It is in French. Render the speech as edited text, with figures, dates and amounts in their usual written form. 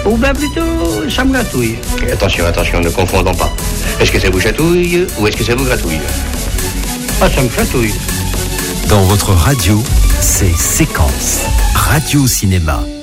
Ou bien plutôt, ça me gratouille. Et attention, ne confondons pas. Est-ce que ça vous chatouille ou est-ce que ça vous gratouille? Ah, ça me chatouille. Dans votre radio, c'est Séquence Radio Cinéma.